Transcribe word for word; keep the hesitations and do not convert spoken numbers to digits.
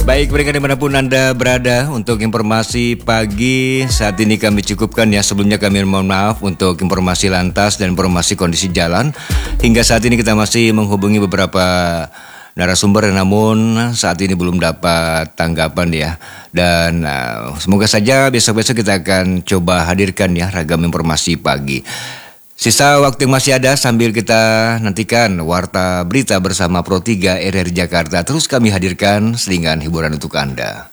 Baik, mereka dimanapun Anda berada, untuk informasi pagi saat ini kami cukupkan ya. Sebelumnya kami mohon maaf untuk informasi lantas dan informasi kondisi jalan. Hingga saat ini kita masih menghubungi beberapa narasumber, namun saat ini belum dapat tanggapan ya. Dan uh, semoga saja besok-besok kita akan coba hadirkan ya ragam informasi pagi. Sisa waktu yang masih ada sambil kita nantikan Warta Berita bersama Pro tiga R R I Jakarta terus kami hadirkan selingan hiburan untuk Anda.